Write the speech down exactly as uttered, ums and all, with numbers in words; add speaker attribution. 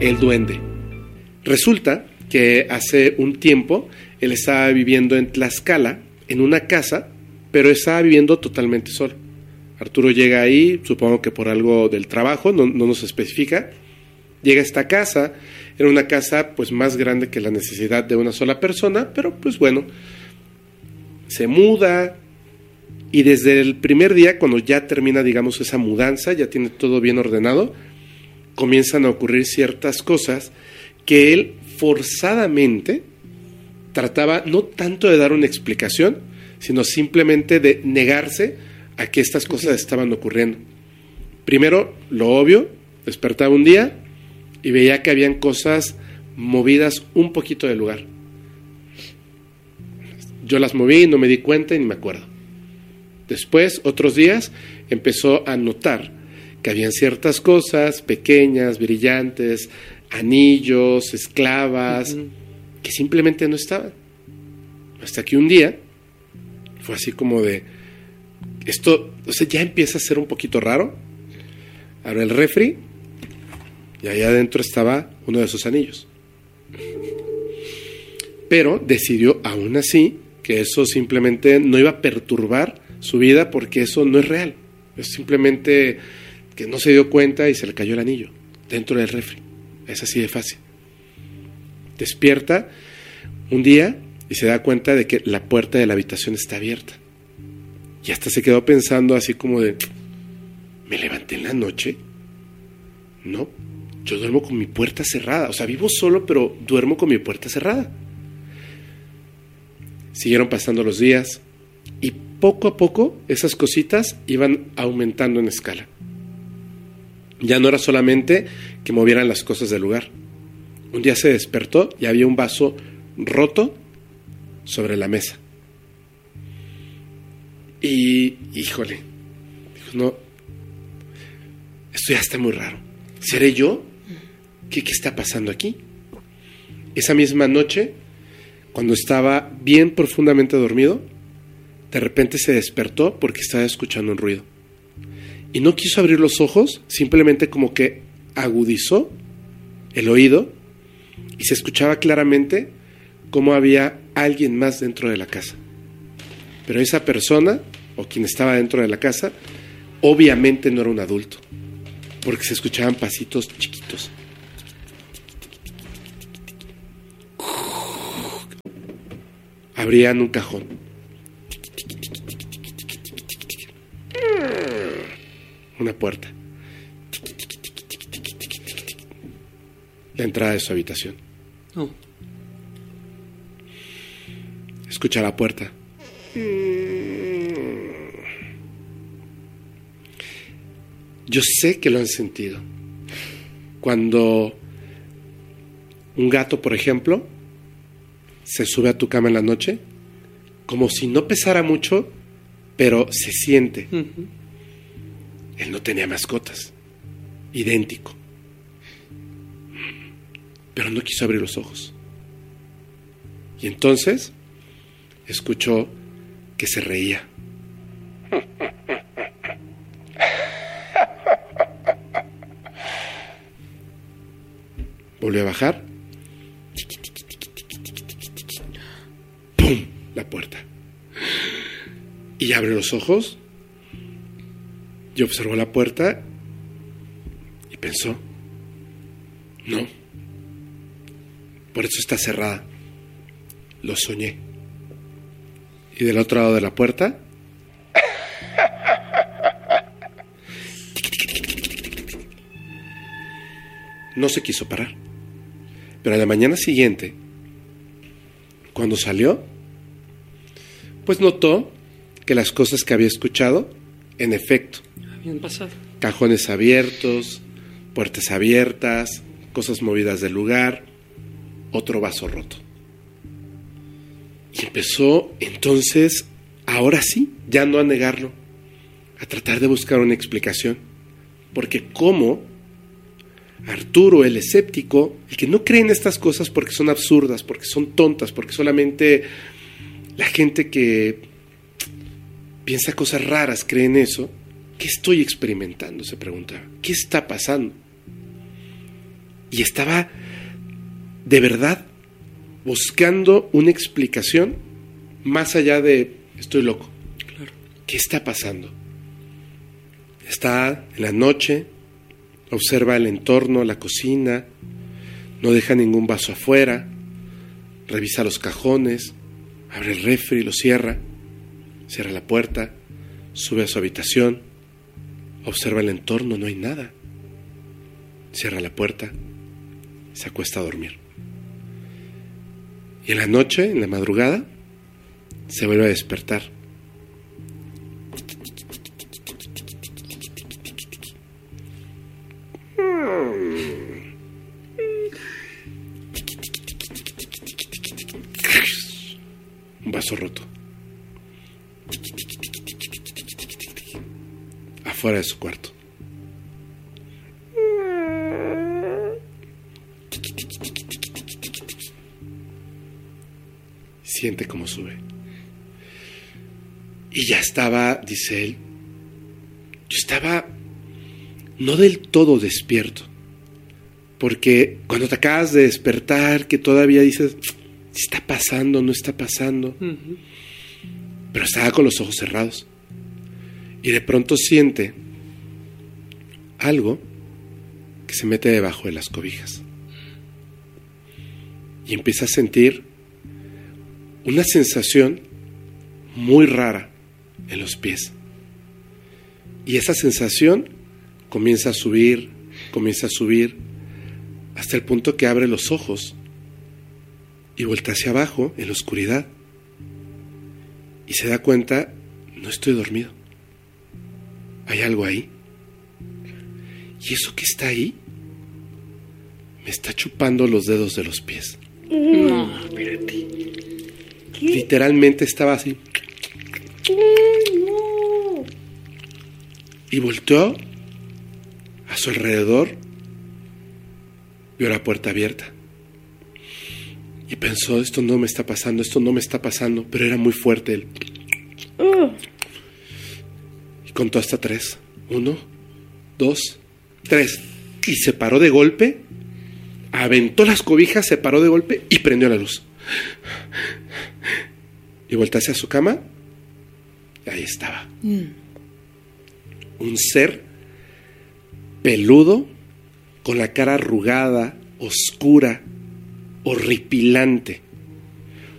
Speaker 1: el duende. Resulta que hace un tiempo él estaba viviendo en Tlaxcala, en una casa, pero estaba viviendo totalmente solo. Arturo llega ahí, supongo que por algo del trabajo, no, no nos especifica. Llega a esta casa, era una casa pues más grande que la necesidad de una sola persona, pero pues bueno, se muda y desde el primer día, cuando ya termina, digamos, esa mudanza, ya tiene todo bien ordenado, comienzan a ocurrir ciertas cosas que él forzadamente trataba no tanto de dar una explicación, sino simplemente de negarse a que estas cosas estaban ocurriendo. Primero, lo obvio, despertaba un día y veía que habían cosas movidas un poquito del lugar. Yo las moví, no me di cuenta y ni me acuerdo. Después, otros días, empezó a notar que habían ciertas cosas pequeñas, brillantes, anillos, esclavas, uh-huh. que simplemente no estaban. Hasta que un día fue así como de, esto, o sea, ya empieza a ser un poquito raro. Abre el refri y allá adentro estaba uno de esos anillos. Pero decidió aún así que eso simplemente no iba a perturbar su vida porque eso no es real. Es simplemente que no se dio cuenta y se le cayó el anillo dentro del refri. Es así de fácil. Despierta un día y se da cuenta de que la puerta de la habitación está abierta. Y hasta se quedó pensando así como de, ¿me levanté en la noche? No, yo duermo con mi puerta cerrada. O sea, vivo solo, pero duermo con mi puerta cerrada. Siguieron pasando los días y poco a poco esas cositas iban aumentando en escala. Ya no era solamente que movieran las cosas del lugar. Un día se despertó y había un vaso roto sobre la mesa. Y, híjole, dijo, no, esto ya está muy raro. ¿Seré yo? ¿Qué, qué está pasando aquí? Esa misma noche, cuando estaba bien profundamente dormido, de repente se despertó porque estaba escuchando un ruido. Y no quiso abrir los ojos, simplemente como que agudizó el oído y se escuchaba claramente cómo había alguien más dentro de la casa. Pero esa persona, o quien estaba dentro de la casa, obviamente no era un adulto, porque se escuchaban pasitos chiquitos. Abrían un cajón. Una puerta. La entrada de su habitación.
Speaker 2: Oh.
Speaker 1: Escucha la puerta. Yo sé que lo han sentido. Cuando un gato, por ejemplo, se sube a tu cama en la noche, como si no pesara mucho, pero se siente. Uh-huh. Él no tenía mascotas. Idéntico. Pero no quiso abrir los ojos. Y entonces escuchó que se reía. Volvió a bajar. ¡Pum! La puerta. Y abre los ojos y observó la puerta y pensó, no, por eso está cerrada. Lo soñé. Y del otro lado de la puerta, no se quiso parar. Pero a la mañana siguiente, cuando salió, pues notó que las cosas que había escuchado, en efecto,
Speaker 2: habían pasado.
Speaker 1: Cajones abiertos, puertas abiertas, cosas movidas del lugar, otro vaso roto. Y empezó entonces, ahora sí, ya no a negarlo, a tratar de buscar una explicación. Porque cómo Arturo, el escéptico, el que no cree en estas cosas porque son absurdas, porque son tontas, porque solamente la gente que piensa cosas raras cree en eso, ¿qué estoy experimentando?, se preguntaba. ¿Qué está pasando? Y estaba de verdad buscando una explicación más allá de estoy loco.
Speaker 2: Claro.
Speaker 1: ¿Qué está pasando? Está en la noche, observa el entorno, la cocina, no deja ningún vaso afuera, revisa los cajones, abre el refri, lo cierra, cierra la puerta, sube a su habitación, observa el entorno, no hay nada. Cierra la puerta, se acuesta a dormir. Y en la noche, en la madrugada, se vuelve a despertar. Un vaso roto. Afuera de su cuarto. Siente cómo sube. Y ya estaba, dice él, yo estaba no del todo despierto. Porque cuando te acabas de despertar, que todavía dices, está pasando, no está pasando. Uh-huh. Pero estaba con los ojos cerrados. Y de pronto siente algo que se mete debajo de las cobijas. Y empieza a sentir una sensación muy rara en los pies. Y esa sensación comienza a subir, comienza a subir, hasta el punto que abre los ojos y voltea hacia abajo en la oscuridad. Y se da cuenta, no estoy dormido. Hay algo ahí. Y eso que está ahí me está chupando los dedos de los pies.
Speaker 2: No, espérate.
Speaker 3: ¿Qué?
Speaker 1: Literalmente estaba así.
Speaker 3: No.
Speaker 1: Y volteó a su alrededor, vio la puerta abierta y pensó, esto no me está pasando, esto no me está pasando, pero era muy fuerte él.
Speaker 3: Uh.
Speaker 1: Y contó hasta tres. Uno, dos, tres. Y se paró de golpe, aventó las cobijas, se paró de golpe y prendió la luz. Y volteó hacia su cama, y ahí estaba. Mm. Un ser peludo, con la cara arrugada, oscura, horripilante.